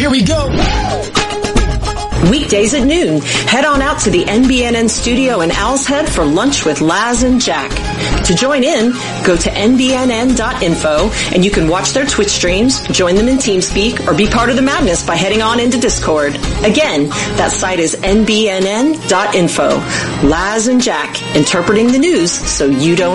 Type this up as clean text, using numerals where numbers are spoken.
Here we go. Weekdays at noon, head on out to the NBNN studio in Owl's Head for lunch with Laz and Jack. To join in, go to nbnn.info and you can watch their Twitch streams, join them in TeamSpeak, or be part of the madness by heading on into Discord. Again, that site is nbnn.info. Laz and Jack, interpreting the news so you don't